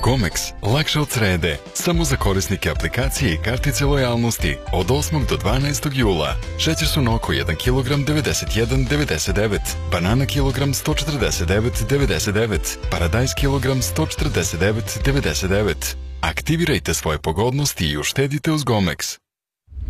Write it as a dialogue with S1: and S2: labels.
S1: Gomex, lakše od srede, samo za korisnike aplikacije i kartice lojalnosti od 8. do 12. jula. Šećer Sunoko 1 kg 91,99, banana kilogram 149,99, paradajz kilogram 149,99. Aktivirajte svoje pogodnosti i uštedite uz Gomex.